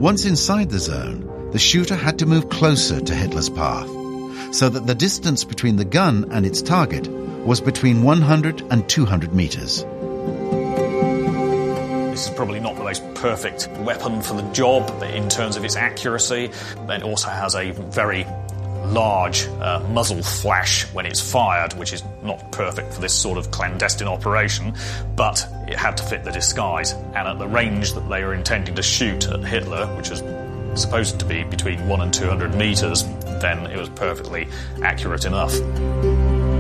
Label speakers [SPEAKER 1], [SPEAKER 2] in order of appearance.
[SPEAKER 1] Once inside the zone, the shooter had to move closer to Hitler's path, so that the distance between the gun and its target was between 100 and 200 meters.
[SPEAKER 2] This is probably not the most perfect weapon for the job in terms of its accuracy. It also has a very large muzzle flash when it's fired, which is not perfect for this sort of clandestine operation, but it had to fit the disguise. And at the range that they were intending to shoot at Hitler, which was supposed to be between 100 and 200 meters, then it was perfectly accurate enough.